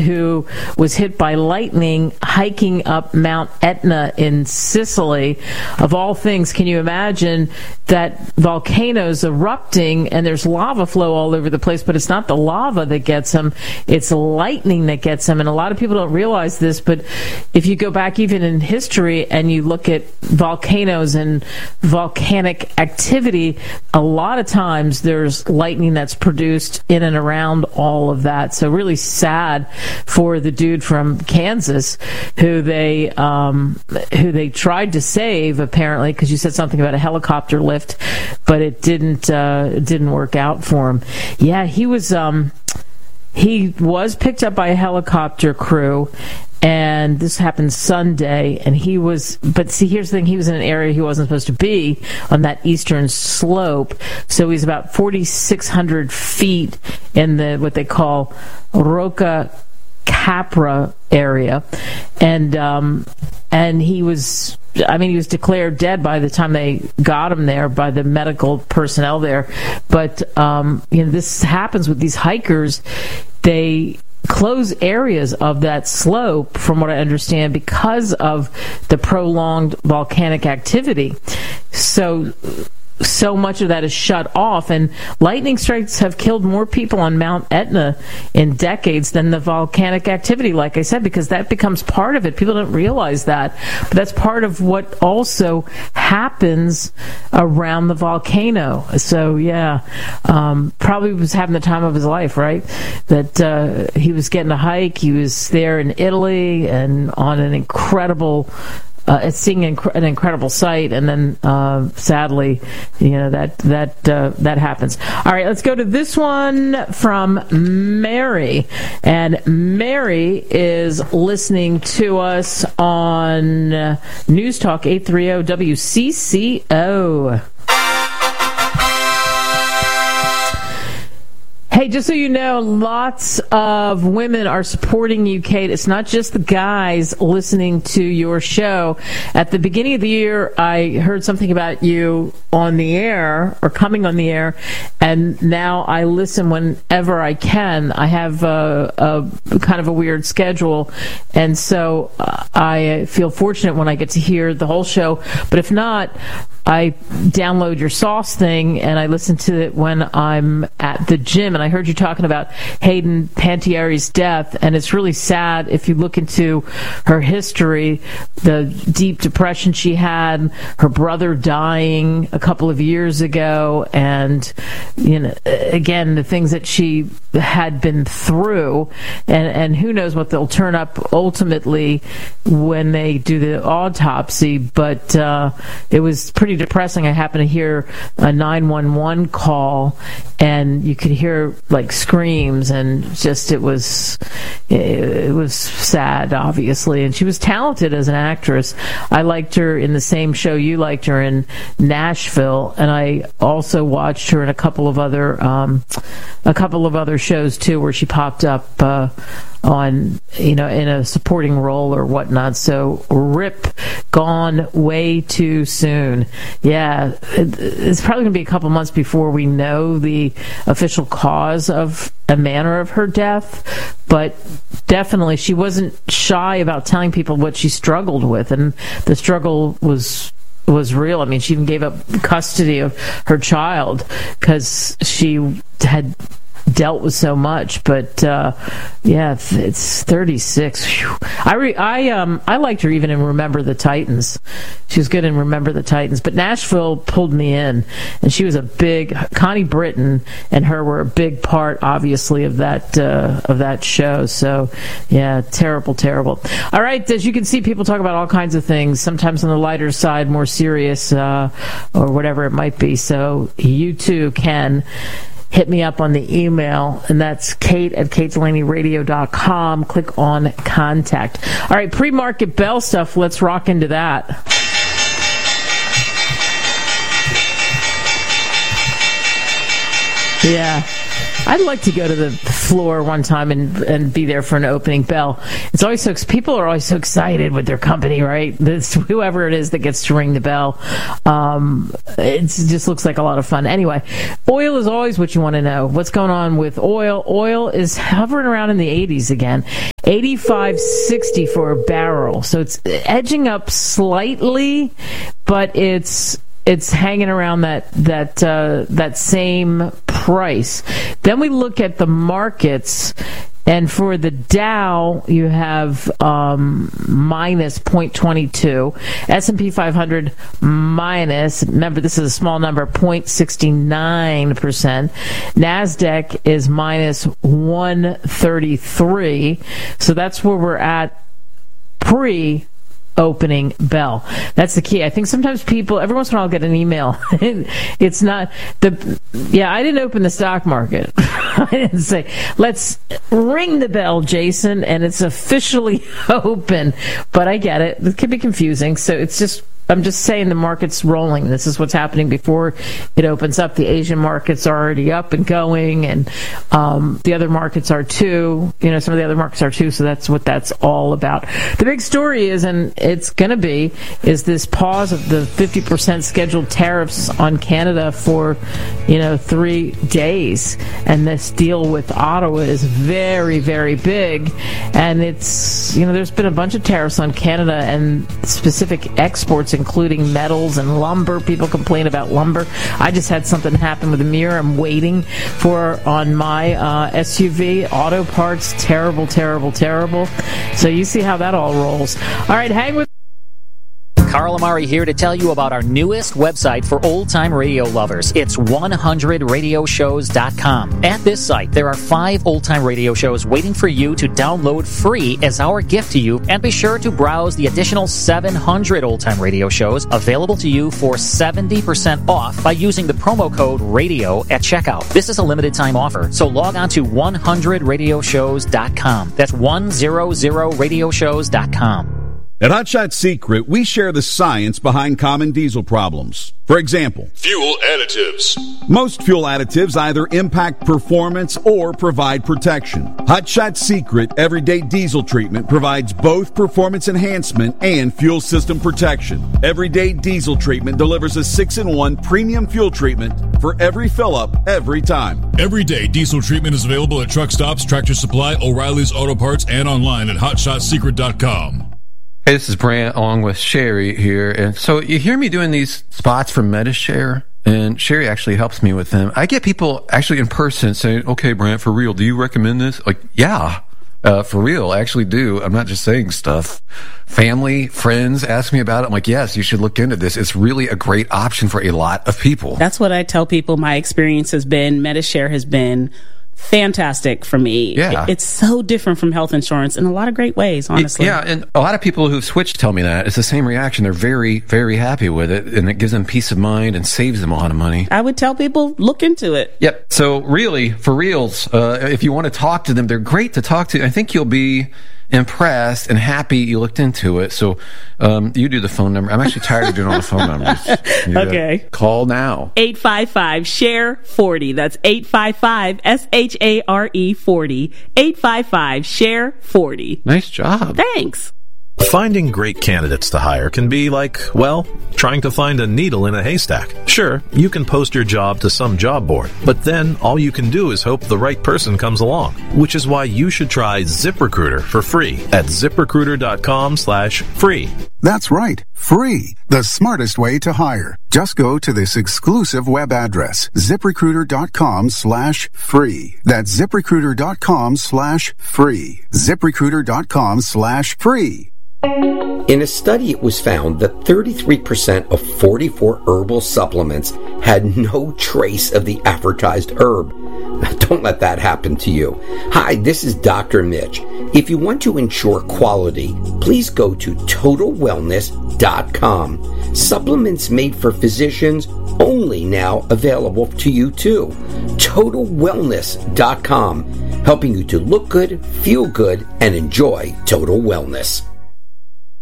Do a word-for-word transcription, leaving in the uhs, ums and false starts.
who was hit by lightning hiking up Mount Etna in Sicily. Of all things, can you imagine that volcano's erupting and there's lava flow all over the place, but it's not the lava that gets them, it's lightning that gets them. And a lot of people don't realize this, but if you go back even in history and you look at volcanoes and volcanic activity, a lot of times there's lightning that's produced in and around all of that. So really sad for the dude from Kansas who they um, who they tried to save, apparently, because you said something about a helicopter lift, but it didn't uh, it didn't work out for him. Yeah, he was um, he was picked up by a helicopter crew. And this happened Sunday, and he was, but see, here's the thing, he was in an area he wasn't supposed to be on that eastern slope, so he's about forty-six hundred feet in the, what they call Roca Capra area, and, um, and he was, I mean, he was declared dead by the time they got him there, by the medical personnel there, but, um, you know, this happens with these hikers. They close areas of that slope, from what I understand, because of the prolonged volcanic activity. So, so much of that is shut off, and lightning strikes have killed more people on Mount Etna in decades than the volcanic activity, like I said, because that becomes part of it. People don't realize that, but that's part of what also happens around the volcano. So yeah, um, probably was having the time of his life, right? That uh, he was getting a hike. He was there in Italy and on an incredible Uh, seeing inc- an incredible sight, and then uh, sadly, you know, that that uh, that happens. All right, let's go to this one from Mary, and Mary is listening to us on uh, News Talk eight thirty W C C O. Hey, just so you know, lots of women are supporting you, Kate. It's not just the guys listening to your show. At the beginning of the year, I heard something about you on the air, or coming on the air, and now I listen whenever I can. I have a, a kind of a weird schedule, and so uh, I feel fortunate when I get to hear the whole show. But if not, I download your Sauce thing, and I listen to it when I'm at the gym. And I heard you talking about Hayden Panettiere's death, and it's really sad if you look into her history, the deep depression she had, her brother dying a couple of years ago, and, you know, again, the things that she had been through, and, and who knows what they'll turn up ultimately when they do the autopsy. But uh, it was pretty depressing. I happened to hear a nine one one call, and you could hear like screams, and just it was it was sad, obviously. And she was talented as an actress. I liked her in the same show you liked her in, Nashville, and I also watched her in a couple of other um, a couple of other shows too, where she popped up uh, on, you know, in a supporting role or whatnot. So rip, gone way too soon. Yeah, it, it's probably going to be a couple months before we know the official cause of a manner of her death, but definitely she wasn't shy about telling people what she struggled with, and the struggle was was real. I mean, she even gave up custody of her child because she had dealt with so much. But uh yeah, it's thirty-six. Whew. I re- I um I liked her even in Remember the Titans. She was good in Remember the Titans, but Nashville pulled me in, and she was a big, Connie Britton and her were a big part, obviously, of that uh of that show. So yeah, terrible terrible. All right, as you can see, people talk about all kinds of things, sometimes on the lighter side, more serious, uh or whatever it might be. So you too can hit me up on the email, and that's Kate at kate delaney radio dot com. Click on contact. All right, pre-market bell stuff. Let's rock into that. Yeah. I'd like to go to the floor one time and and be there for an opening bell. It's always so, people are always so excited with their company, right? This, whoever it is that gets to ring the bell. Um, it just looks like a lot of fun. Anyway, oil is always what you want to know. What's going on with oil? Oil is hovering around in the eighties again. eighty-five sixty for a barrel. So it's edging up slightly, but it's it's hanging around that that uh, that same price. Then we look at the markets. And for the Dow, you have um, minus zero point two two. S and P five hundred minus, remember this is a small number, zero point six nine percent. NASDAQ is minus one thirty-three. So that's where we're at pre opening bell. That's the key. I think sometimes people, every once in a while I'll get an email. It's not the, yeah, I didn't open the stock market. I didn't say, let's ring the bell, Jason, and it's officially open. But I get it. It can be confusing. So it's just, I'm just saying the market's rolling. This is what's happening before it opens up. The Asian markets are already up and going, and um, the other markets are too. You know, some of the other markets are too, so that's what that's all about. The big story is, and it's going to be, is this pause of the fifty percent scheduled tariffs on Canada for, you know, three days. And this deal with Ottawa is very, very big. And it's, you know, there's been a bunch of tariffs on Canada and specific exports, including metals and lumber. People complain about lumber. I just had something happen with a mirror I'm waiting for on my uh, S U V. Auto parts, terrible, terrible, terrible. So you see how that all rolls. All right, hang with Carl Amari here to tell you about our newest website for old-time radio lovers. It's one hundred radio shows dot com. At this site, there are five old-time radio shows waiting for you to download free as our gift to you, and be sure to browse the additional seven hundred old-time radio shows available to you for seventy percent off by using the promo code RADIO at checkout. This is a limited-time offer, so log on to one hundred radio shows dot com. That's one hundred radio shows dot com. At Hot Shot Secret, we share the science behind common diesel problems. For example, fuel additives. Most fuel additives either impact performance or provide protection. Hot Shot Secret Everyday Diesel Treatment provides both performance enhancement and fuel system protection. Everyday Diesel Treatment delivers a six in one premium fuel treatment for every fill-up, every time. Everyday Diesel Treatment is available at truck stops, Tractor Supply, O'Reilly's Auto Parts, and online at hot shot secret dot com. Hey, this is Brant along with Sherry here. And so you hear me doing these spots for MediShare, and Sherry actually helps me with them. I get people actually in person saying, okay, Brant, for real, do you recommend this? Like, yeah, uh, for real, I actually do. I'm not just saying stuff. Family, friends ask me about it. I'm like, yes, you should look into this. It's really a great option for a lot of people. That's what I tell people my experience has been. MediShare has been fantastic for me. Yeah. It's so different from health insurance in a lot of great ways, honestly. Yeah, and a lot of people who've switched tell me that. It's the same reaction. They're very, very happy with it, and it gives them peace of mind and saves them a lot of money. I would tell people, look into it. Yep. So really, for reals, uh, if you want to talk to them, they're great to talk to. I think you'll be impressed and happy you looked into it. So um, you do the phone number. I'm actually tired of doing all the phone numbers. You okay. Call now. eight five five, S H A R E, forty. That's eight five five, S H A R E, forty. eight five five, S H A R E, forty. Nice job. Thanks. Finding great candidates to hire can be like, well, trying to find a needle in a haystack. Sure, you can post your job to some job board, but then all you can do is hope the right person comes along, which is why you should try ZipRecruiter for free at zip recruiter dot com slash free. That's right, free. The smartest way to hire. Just go to this exclusive web address, zip recruiter dot com slash free. That's zip recruiter dot com slash free. zip recruiter dot com slash free. In a study, it was found that thirty-three percent of forty-four herbal supplements had no trace of the advertised herb. Don't let that happen to you. Hi, this is Doctor Mitch. If you want to ensure quality, please go to total wellness dot com. Supplements made for physicians only now available to you too. total wellness dot com, helping you to look good, feel good, and enjoy total wellness.